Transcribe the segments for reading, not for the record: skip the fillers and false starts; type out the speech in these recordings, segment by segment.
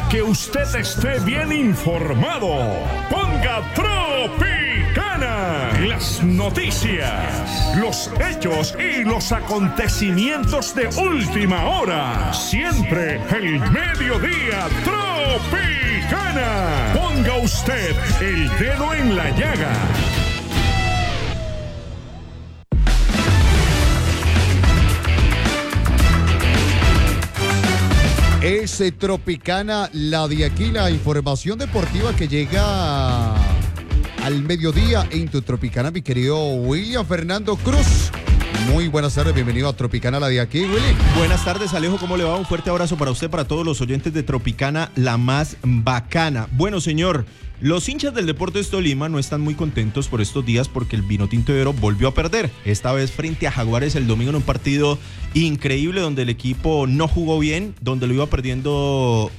que usted esté bien informado. Ponga Tropicana. Las noticias, los hechos y los acontecimientos de última hora. Siempre el mediodía Tropicana. Ponga usted el dedo en la llaga. Es Tropicana, la de aquí, la información deportiva que llega al mediodía en tu Tropicana, mi querido William Fernando Cruz. Muy buenas tardes, bienvenido a Tropicana, la de aquí, Willy. Buenas tardes, Alejo, ¿cómo le va? Un fuerte abrazo para usted, para todos los oyentes de Tropicana, la más bacana. Bueno, señor, los hinchas del Deportes Tolima no están muy contentos por estos días porque el Vinotinto de Oro volvió a perder, esta vez frente a Jaguares el domingo en un partido increíble donde el equipo no jugó bien, donde lo iba perdiendo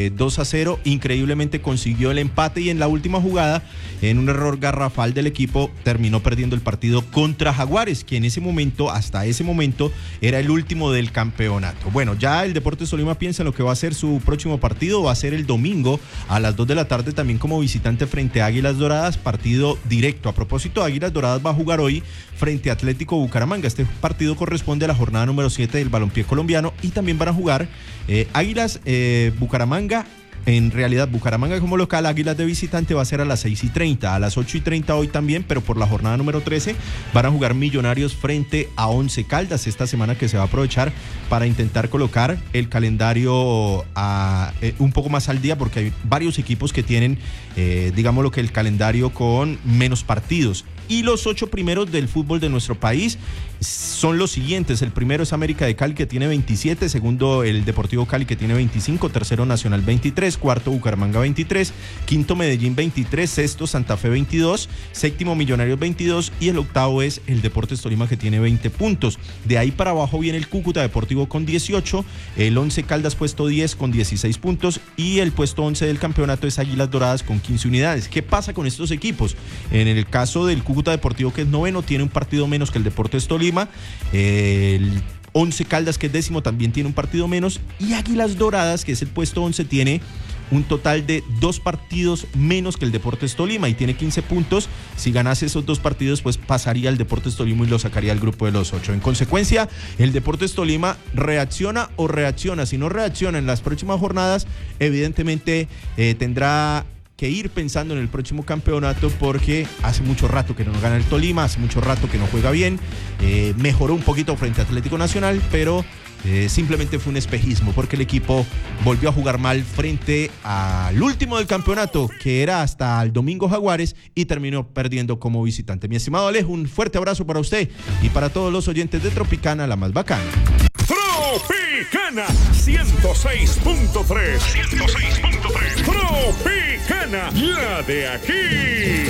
2-0, increíblemente consiguió el empate y en la última jugada, en un error garrafal del equipo, terminó perdiendo el partido contra Jaguares, que en ese momento, hasta ese momento, era el último del campeonato. Bueno, ya el Deportes Tolima piensa en lo que va a ser su próximo partido, va a ser el domingo a las 2 de la tarde también como visitante frente a Águilas Doradas, partido directo. A propósito, Águilas Doradas va a jugar hoy frente a Atlético Bucaramanga. Este partido corresponde a la jornada número 7 del balompié colombiano y también van a jugar Águilas Bucaramanga. En realidad, Bucaramanga como local, Águilas de visitante va a ser a las 6:30, a las 8:30 hoy también, pero por la jornada número 13 van a jugar Millonarios frente a Once Caldas esta semana, que se va a aprovechar para intentar colocar el calendario un poco más al día, porque hay varios equipos que tienen, digámoslo que el calendario con menos partidos. Y los 8 primeros del fútbol de nuestro país son los siguientes. El primero es América de Cali, que tiene 27, segundo el Deportivo Cali, que tiene 25, tercero Nacional 23, cuarto Bucaramanga 23, quinto Medellín 23, sexto Santa Fe 22, séptimo Millonarios 22 y el octavo es el Deportes Tolima, que tiene 20 puntos. De ahí para abajo viene el Cúcuta Deportivo con 18, el Once Caldas puesto 10 con 16 puntos y el puesto 11 del campeonato es Águilas Doradas con 15 unidades. ¿Qué pasa con estos equipos? En el caso del Cúcuta Deportivo, que es noveno, tiene un partido menos que el Deportes Tolima. El Once Caldas, que es décimo, también tiene un partido menos. Y Águilas Doradas, que es el puesto 11, tiene un total de 2 partidos menos que el Deportes Tolima y tiene 15 puntos. Si ganase esos 2 partidos, pues pasaría al Deportes Tolima y lo sacaría al grupo de los 8. En consecuencia, el Deportes Tolima reacciona o reacciona. Si no reacciona en las próximas jornadas, evidentemente tendrá que ir pensando en el próximo campeonato, porque hace mucho rato que no gana el Tolima, hace mucho rato que no juega bien, mejoró un poquito frente a Atlético Nacional, pero simplemente fue un espejismo, porque el equipo volvió a jugar mal frente al último del campeonato, que era hasta el domingo Jaguares, y terminó perdiendo como visitante. Mi estimado Alejo, un fuerte abrazo para usted y para todos los oyentes de Tropicana, la más bacana. Tropicana 106.3. Tropicana, la de aquí.